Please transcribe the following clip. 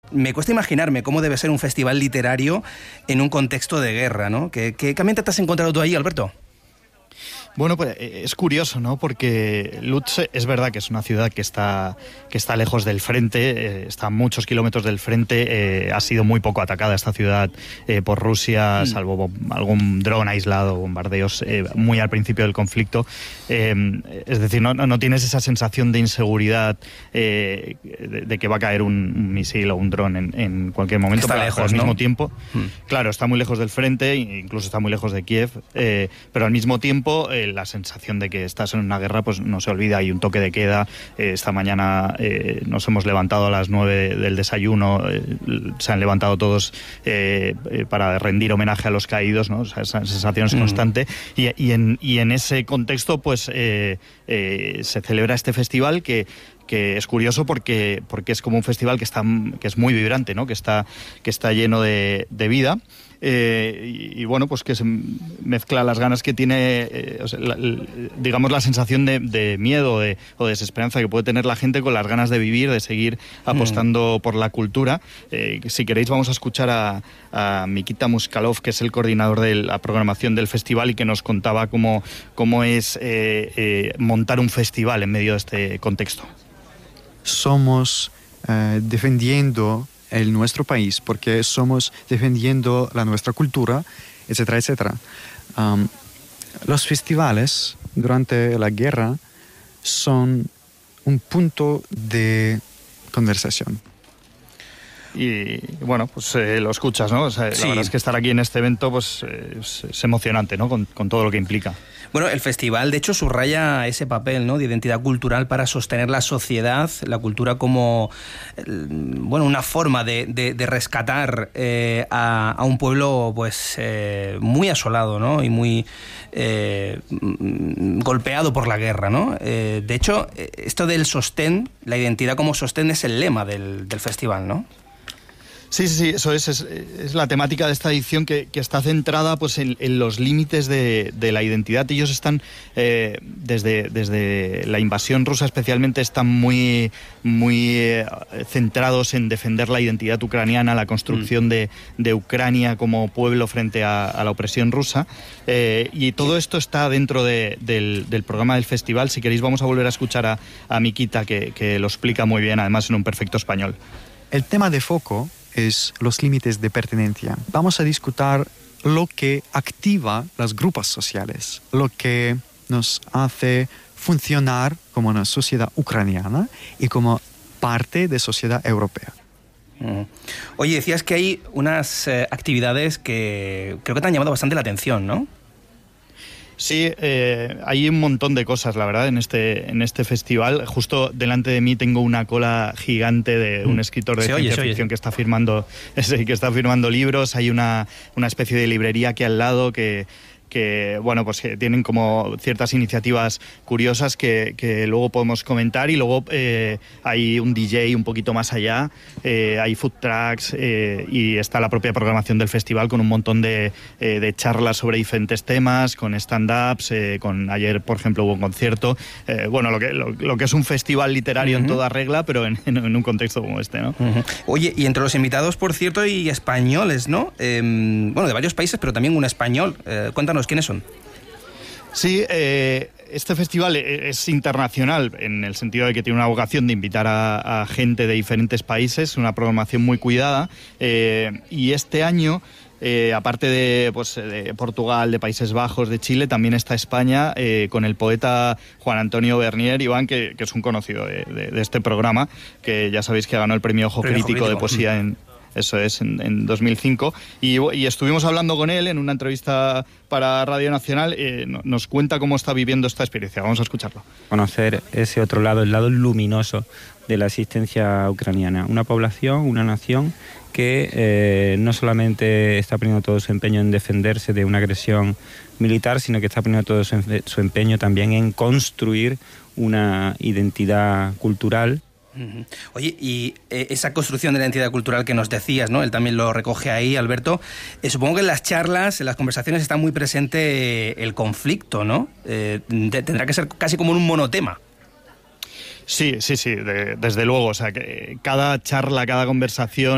me cuesta imaginarme cómo debe ser un festival literario en un contexto de guerra, ¿no? ¿Qué ambiente te has encontrado tú ahí, Alberto? Bueno, pues es curioso, ¿no? Porque Lutsk es verdad que es una ciudad que está lejos del frente, está a muchos kilómetros del frente, ha sido muy poco atacada esta ciudad por Rusia, salvo algún dron aislado, bombardeos muy al principio del conflicto. Es decir, no tienes esa sensación de inseguridad de que va a caer un misil o un dron en cualquier momento. Está lejos, al mismo ¿no? tiempo, claro, está muy lejos del frente, incluso está muy lejos de Kiev, pero al mismo tiempo la sensación de que estás en una guerra pues no se olvida. Hay un toque de queda. Esta mañana nos hemos levantado a las 9 del desayuno, se han levantado todos para rendir homenaje a los caídos, ¿no? O sea, esa sensación es constante y en ese contexto pues se celebra este festival que es curioso porque es como un festival que es muy vibrante, ¿no? que está lleno de vida. Y bueno, pues que se mezcla las ganas que tiene, digamos, la sensación de miedo o de desesperanza que puede tener la gente con las ganas de vivir, de seguir apostando por la cultura. Si queréis vamos a escuchar a Mikita Muskalov, que es el coordinador de la programación del festival y que nos contaba cómo es montar un festival en medio de este contexto. Somos defendiendo nuestro país, porque somos defendiendo nuestra cultura, etcétera, etcétera. Los festivales durante la guerra son un punto de conversación. Y bueno, pues lo escuchas, ¿no? O sea, sí. La verdad es que estar aquí en este evento pues es emocionante, ¿no? Con todo lo que implica. Bueno, el festival de hecho subraya ese papel, ¿no? De identidad cultural para sostener la sociedad, la cultura como bueno, una forma de rescatar a un pueblo pues muy asolado, ¿no? Y muy golpeado por la guerra, ¿no? De hecho, esto del sostén, la identidad como sostén es el lema del festival, ¿no? Sí, eso es la temática de esta edición que está centrada pues en los límites de la identidad. Ellos están, desde la invasión rusa especialmente, están muy centrados en defender la identidad ucraniana, la construcción de Ucrania como pueblo frente a la opresión rusa. Y todo esto está dentro del programa del festival. Si queréis vamos a volver a escuchar a Mikita, que lo explica muy bien, además en un perfecto español. El tema de foco es los límites de pertenencia. Vamos a discutir lo que activa los grupos sociales, lo que nos hace funcionar como una sociedad ucraniana y como parte de sociedad europea. Oye, decías que hay unas actividades que creo que te han llamado bastante la atención, ¿no? Sí, hay un montón de cosas, la verdad, en este festival. Justo delante de mí tengo una cola gigante de un escritor de ciencia ficción que está firmando libros. Hay una especie de librería aquí al lado que bueno, pues que tienen como ciertas iniciativas curiosas que luego podemos comentar, y luego hay un DJ un poquito más allá, hay food trucks y está la propia programación del festival con un montón de charlas sobre diferentes temas, con stand-ups, ayer por ejemplo hubo un concierto, bueno, lo que es un festival literario en toda regla, pero en un contexto como este, ¿no? Oye, y entre los invitados, por cierto, hay españoles, ¿no? Bueno, de varios países, pero también un español. Cuéntanos, ¿quiénes son? Sí, este festival es internacional en el sentido de que tiene una vocación de invitar a gente de diferentes países, una programación muy cuidada, y este año, aparte de Portugal, de Países Bajos, de Chile, también está España, con el poeta Juan Antonio Bernier, Iván, que es un conocido de este programa, que ya sabéis que ganó el premio Ojo Crítico de Poesía en 2005, y estuvimos hablando con él en una entrevista para Radio Nacional. Nos cuenta cómo está viviendo esta experiencia. Vamos a escucharlo. Conocer ese otro lado, el lado luminoso de la existencia ucraniana, una población, una nación que no solamente está poniendo todo su empeño en defenderse de una agresión militar, sino que está poniendo todo su empeño también en construir una identidad cultural. Oye, y esa construcción de la identidad cultural que nos decías, ¿no? Él también lo recoge ahí, Alberto. Supongo que en las charlas, en las conversaciones está muy presente el conflicto, ¿no? Tendrá que ser casi como un monotema. Sí, desde luego. O sea, que cada charla, cada conversación